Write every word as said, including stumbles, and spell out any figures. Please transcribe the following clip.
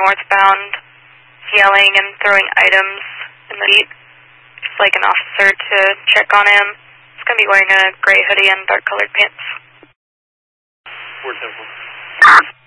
northbound, yelling and throwing items in the heat. Just like an officer to check on him. He's going to be wearing a gray hoodie and dark colored pants. Four Temple.